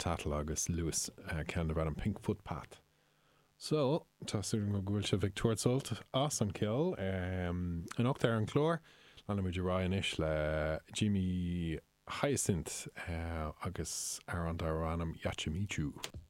Tattle agus Lewis cean bhar an Pink Footpath. So, tá siúr go bhfuil se Victor Sult as an ceol an ocht ar an chlór lena muidir Ryan ish le Jimmy Hyacinth agus Aaron Daranam Yachimichu.